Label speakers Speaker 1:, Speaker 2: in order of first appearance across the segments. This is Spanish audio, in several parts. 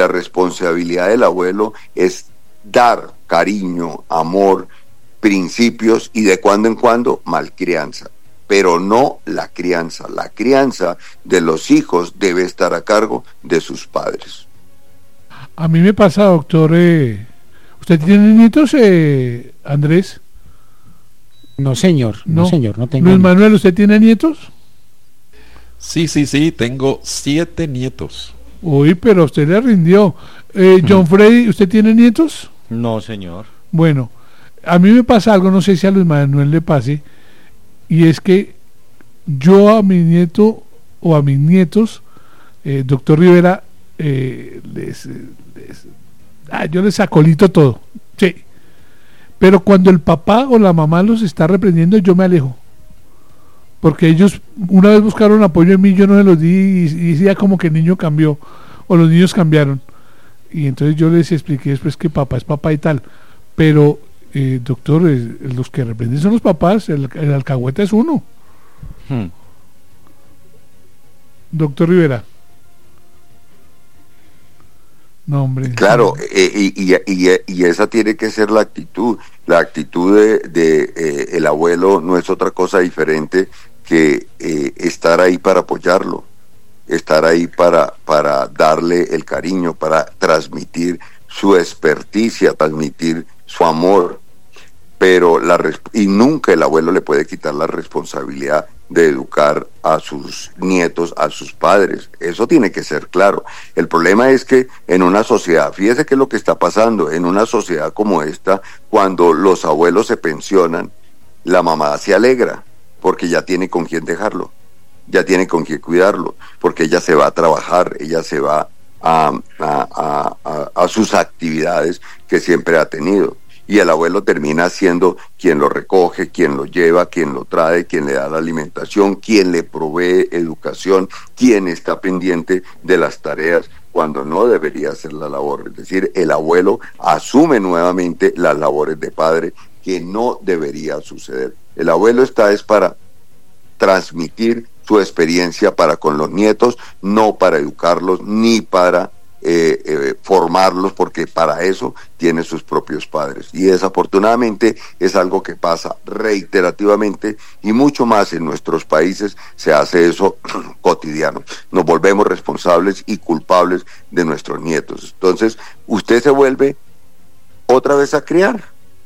Speaker 1: la responsabilidad del abuelo es dar cariño, amor, principios y de cuando en cuando malcrianza, pero no la crianza. La crianza de los hijos debe estar a cargo de sus padres.
Speaker 2: A mí me pasa, doctor, ¿usted tiene nietos, Andrés?
Speaker 3: No, señor, no, señor, no tengo.
Speaker 2: Luis Manuel, ¿usted tiene nietos?
Speaker 4: Sí, tengo 7 nietos.
Speaker 2: Uy, pero usted le rindió. John Freddy, ¿usted tiene nietos?
Speaker 5: No, señor.
Speaker 2: Bueno, a mí me pasa algo, no sé si a Luis Manuel le pase, y es que yo a mi nieto o a mis nietos, doctor Rivera, yo les acolito todo, sí, pero cuando el papá o la mamá los está reprendiendo, yo me alejo, porque ellos una vez buscaron apoyo en mí, yo no se los di y decía como que el niño cambió o los niños cambiaron, y entonces yo les expliqué después que papá es papá y tal, pero doctor, los que reprenden son los papás, el alcahueta es uno. Doctor Rivera. No, hombre.
Speaker 1: Claro, y esa tiene que ser la actitud. La actitud de el abuelo no es otra cosa diferente que estar ahí para apoyarlo, estar ahí para darle el cariño, para transmitir su experticia, transmitir su amor, pero y nunca el abuelo le puede quitar la responsabilidad de educar a sus nietos, a sus padres. Eso tiene que ser claro. El problema es que en una sociedad, fíjese qué es lo que está pasando, en una sociedad como esta, cuando los abuelos se pensionan, la mamá se alegra porque ya tiene con quién dejarlo, ya tiene con quién cuidarlo, porque ella se va a trabajar, ella se va a sus actividades que siempre ha tenido. Y el abuelo termina siendo quien lo recoge, quien lo lleva, quien lo trae, quien le da la alimentación, quien le provee educación, quien está pendiente de las tareas cuando no debería hacer la labor. Es decir, el abuelo asume nuevamente las labores de padre, que no debería suceder. El abuelo es para transmitir su experiencia para con los nietos, no para educarlos ni para formarlos, porque para eso tiene sus propios padres, y desafortunadamente es algo que pasa reiterativamente, y mucho más en nuestros países se hace eso cotidiano. Nos volvemos responsables y culpables de nuestros nietos. Entonces usted se vuelve otra vez a criar.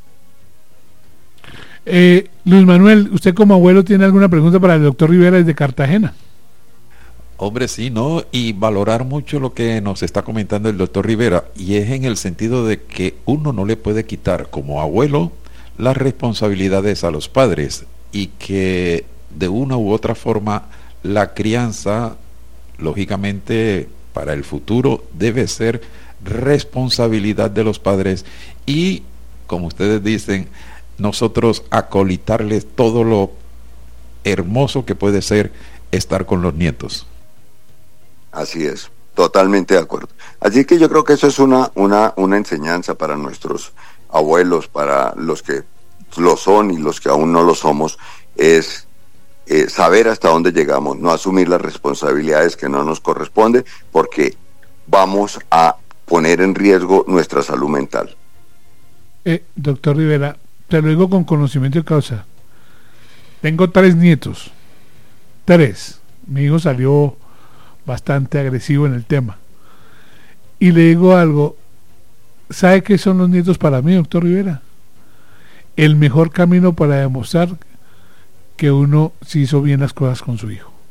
Speaker 2: Luis Manuel, ¿usted como abuelo tiene alguna pregunta para el doctor Rivera desde Cartagena?
Speaker 4: Hombre, sí, ¿no? Y valorar mucho lo que nos está comentando el doctor Rivera, y es en el sentido de que uno no le puede quitar como abuelo las responsabilidades a los padres, y que de una u otra forma la crianza, lógicamente, para el futuro debe ser responsabilidad de los padres, y, como ustedes dicen, nosotros acolitarles todo lo hermoso que puede ser estar con los nietos.
Speaker 1: Así es, totalmente de acuerdo. Así que yo creo que eso es una enseñanza para nuestros abuelos, para los que lo son y los que aún no lo somos, es saber hasta dónde llegamos, no asumir las responsabilidades que no nos corresponden, porque vamos a poner en riesgo nuestra salud mental.
Speaker 2: Doctor Rivera, te lo digo con conocimiento de causa. Tengo 3 nietos. 3. Mi hijo salió bastante agresivo en el tema. Y le digo algo, ¿sabe qué son los nietos para mí, doctor Rivera? El mejor camino para demostrar que uno sí hizo bien las cosas con su hijo.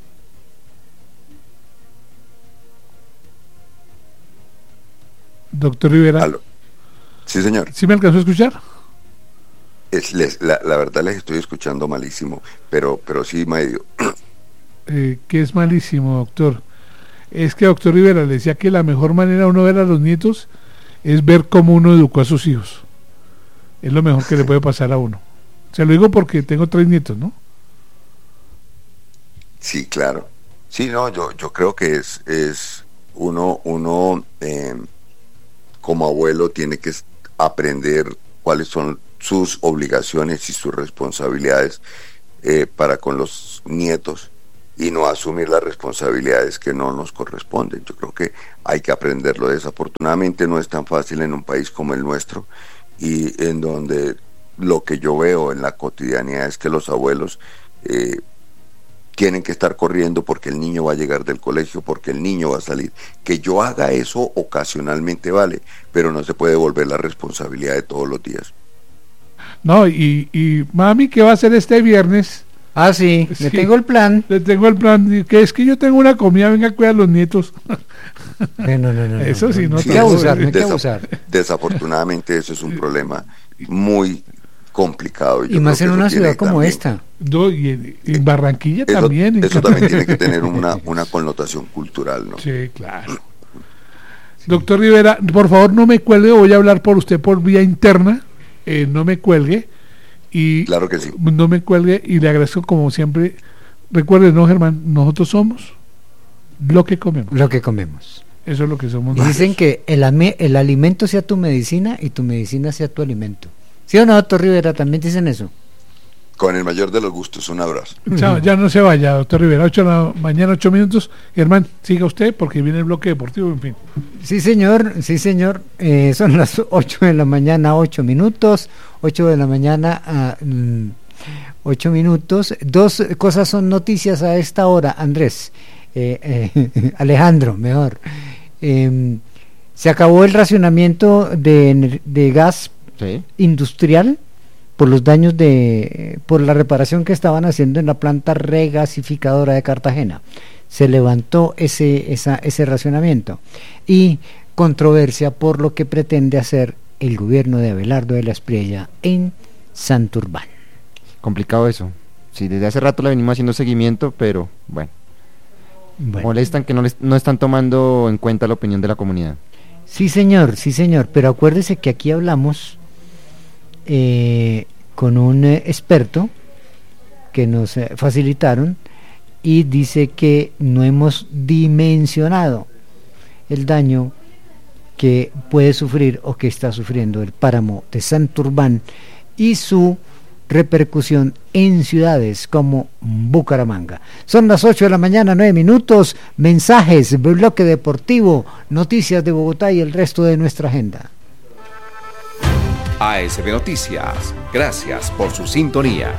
Speaker 2: Doctor Rivera.
Speaker 1: ¿Aló? Sí, señor.
Speaker 2: ¿Sí me alcanzó a escuchar?
Speaker 1: La verdad les estoy escuchando malísimo, pero sí medio.
Speaker 2: ¿Qué es malísimo, doctor? Es que doctor Rivera le decía que la mejor manera de uno ver a los nietos es ver cómo uno educó a sus hijos. Es lo mejor que le puede pasar a uno. Se lo digo porque tengo 3 nietos, ¿no?
Speaker 1: Sí, claro. Sí, no, yo creo que es uno como abuelo tiene que aprender cuáles son sus obligaciones y sus responsabilidades para con los nietos, y no asumir las responsabilidades que no nos corresponden. Yo creo que hay que aprenderlo. Desafortunadamente no es tan fácil en un país como el nuestro, y en donde lo que yo veo en la cotidianidad es que los abuelos tienen que estar corriendo porque el niño va a llegar del colegio, porque el niño va a salir. Que yo haga eso ocasionalmente vale, pero no se puede devolver la responsabilidad de todos los días.
Speaker 2: No, y mami, ¿qué va a hacer este viernes?
Speaker 3: Ah, sí,
Speaker 2: Sí.
Speaker 3: le tengo el plan.
Speaker 2: Le tengo el plan, que es que yo tengo una comida, venga a cuidar a los nietos.
Speaker 3: No.
Speaker 2: Eso sí, no
Speaker 3: hay
Speaker 2: te
Speaker 3: que
Speaker 2: lo-
Speaker 3: abusar, no hay que abusar.
Speaker 1: Desafortunadamente eso es un problema muy complicado.
Speaker 3: Y más en una ciudad como esta.
Speaker 2: No, y en Barranquilla
Speaker 1: Eso
Speaker 2: también.
Speaker 1: eso también tiene que tener una connotación cultural, ¿no?
Speaker 2: Sí, claro. Doctor Rivera, por favor no me cuelgue, voy a hablar por usted por vía interna, no me cuelgue, y
Speaker 1: Claro que sí.
Speaker 2: no me cuelgue, y le agradezco como siempre. Recuerde, no, Germán, nosotros somos lo que comemos.
Speaker 3: Lo que comemos.
Speaker 2: Eso es lo que somos.
Speaker 3: Y dicen que el alimento sea tu medicina y tu medicina sea tu alimento. ¿Sí o no, doctor Rivera? También dicen eso.
Speaker 1: Con el mayor de los gustos, un abrazo.
Speaker 2: Chao, ya no se vaya, doctor Rivera. 8 de la mañana, 8 minutos. Germán, siga usted porque viene el bloque deportivo, en fin.
Speaker 3: Sí, señor, sí, señor. Son las 8 de la mañana, 8 minutos. 8 de la mañana, 8 minutos. Dos cosas son noticias a esta hora, Andrés. Alejandro, mejor. Se acabó el racionamiento de gas industrial por los daños por la reparación que estaban haciendo en la planta regasificadora de Cartagena. Se levantó ese racionamiento y controversia por lo que pretende hacer el gobierno de Abelardo de la Espriella en Santurbán.
Speaker 5: Complicado eso. Sí, desde hace rato le venimos haciendo seguimiento, pero bueno. Molestan que no están tomando en cuenta la opinión de la comunidad.
Speaker 3: Sí, señor, pero acuérdese que aquí hablamos con un experto que nos facilitaron y dice que no hemos dimensionado el daño que puede sufrir o que está sufriendo el páramo de Santurbán y su repercusión en ciudades como Bucaramanga. Son las 8 de la mañana, 9 minutos, mensajes, bloque deportivo, noticias de Bogotá y el resto de nuestra agenda.
Speaker 6: ASB Noticias, gracias por su sintonía.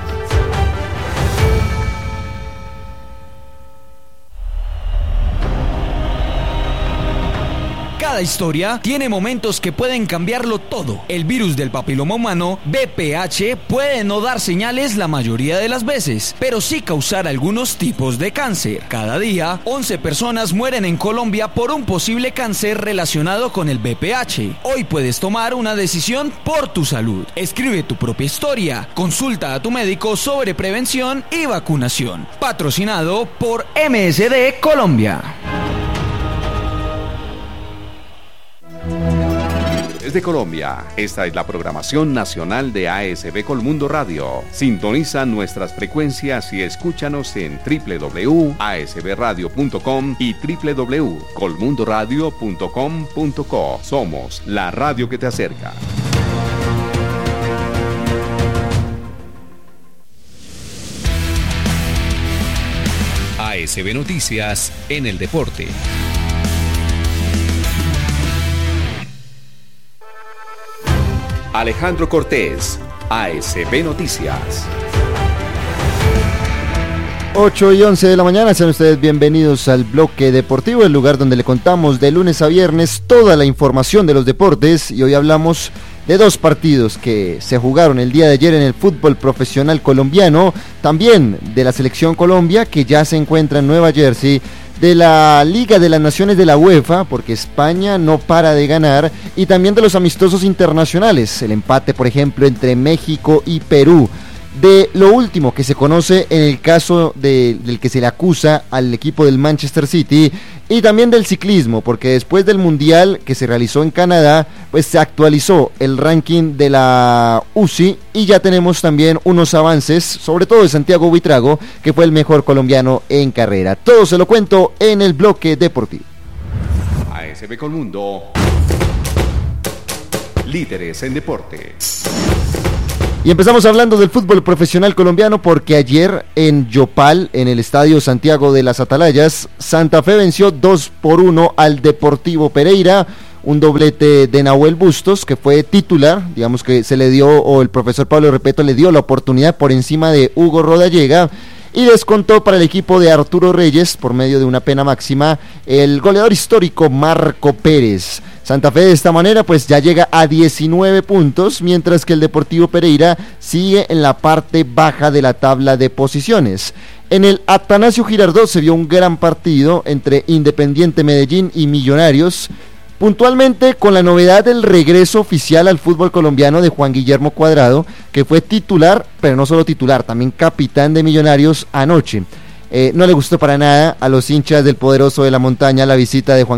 Speaker 7: Cada historia tiene momentos que pueden cambiarlo todo. El virus del papiloma humano, VPH, puede no dar señales la mayoría de las veces, pero sí causar algunos tipos de cáncer. Cada día, 11 personas mueren en Colombia por un posible cáncer relacionado con el VPH. Hoy puedes tomar una decisión por tu salud. Escribe tu propia historia. Consulta a tu médico sobre prevención y vacunación. Patrocinado por MSD Colombia.
Speaker 6: Desde Colombia, esta es la programación nacional de ASB Colmundo Radio. Sintoniza nuestras frecuencias y escúchanos en www.asbradio.com y www.colmundoradio.com.co. Somos la radio que te acerca. ASB Noticias en el deporte. Alejandro Cortés, ASB Noticias.
Speaker 5: 8 y 11 de la mañana, sean ustedes bienvenidos al bloque deportivo, el lugar donde le contamos de lunes a viernes toda la información de los deportes, y hoy hablamos de dos partidos que se jugaron el día de ayer en el fútbol profesional colombiano, también de la selección Colombia que ya se encuentra en Nueva Jersey, de la Liga de las Naciones de la UEFA, porque España no para de ganar, y también de los amistosos internacionales, el empate por ejemplo entre México y Perú, de lo último que se conoce en el caso del que se le acusa al equipo del Manchester City, y también del ciclismo, porque después del Mundial que se realizó en Canadá, pues se actualizó el ranking de la UCI y ya tenemos también unos avances, sobre todo de Santiago Buitrago, que fue el mejor colombiano en carrera. Todo se lo cuento en el bloque deportivo.
Speaker 6: ASB Colmundo, líderes en deporte.
Speaker 5: Y empezamos hablando del fútbol profesional colombiano porque ayer en Yopal, en el Estadio Santiago de las Atalayas, Santa Fe venció 2-1 al Deportivo Pereira, un doblete de Nahuel Bustos, que fue titular, digamos que se le dio, o el profesor Pablo Repeto le dio la oportunidad por encima de Hugo Rodallega, y descontó para el equipo de Arturo Reyes, por medio de una pena máxima, el goleador histórico Marco Pérez. Santa Fe de esta manera pues ya llega a 19 puntos, mientras que el Deportivo Pereira sigue en la parte baja de la tabla de posiciones. En el Atanasio Girardot se vio un gran partido entre Independiente Medellín y Millonarios, puntualmente con la novedad del regreso oficial al fútbol colombiano de Juan Guillermo Cuadrado, que fue titular, pero no solo titular, también capitán de Millonarios anoche. No le gustó para nada a los hinchas del Poderoso de la Montaña la visita de Juan